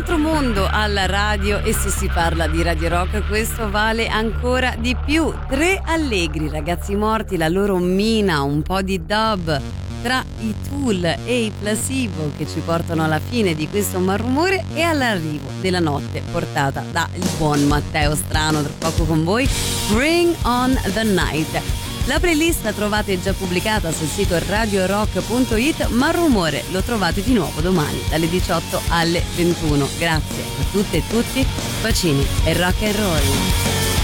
altro mondo alla radio, e se si parla di Radio Rock questo vale ancora di più. Tre allegri ragazzi morti, la loro mina, un po' di dub tra i Tool e i Placebo che ci portano alla fine di questo malumore e all'arrivo della notte portata dal buon Matteo Strano, tra poco con voi, Bring on the Night. La playlist la trovate già pubblicata sul sito radiorock.it, ma Rumore lo trovate di nuovo domani dalle 18 alle 21. Grazie a tutte e tutti, bacini e rock and roll.